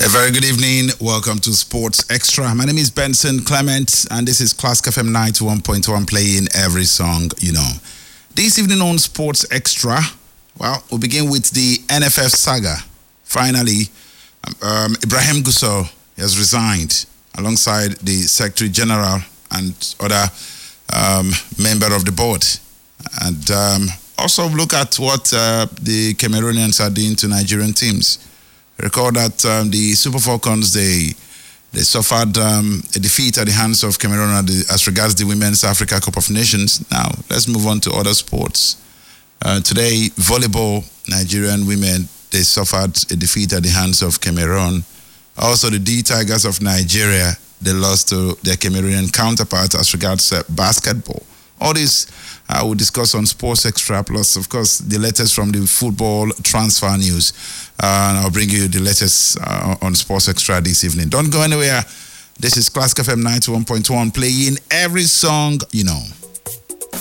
A very good evening. Welcome to Sports Extra. My name is Benson Clement, and this is Classic FM 91.1 playing every song you know. This evening on Sports Extra, well, we'll begin with the NFF saga. Finally, Ibrahim Gusau has resigned alongside the Secretary General and other member of the board. And also look at what the Cameroonians are doing to Nigerian teams. Recall that the Super Falcons, they suffered a defeat at the hands of Cameroon as regards the Women's Africa Cup of Nations. Now, let's move on to other sports. Today, volleyball, Nigerian women, they suffered a defeat at the hands of Cameroon. Also, the D Tigers of Nigeria, they lost to their Cameroonian counterparts as regards basketball. All this we'll discuss on Sports Extra, plus, of course, the latest from the football transfer news. And I'll bring you the latest on Sports Extra this evening. Don't go anywhere. This is Classic FM 91.1 playing every song you know.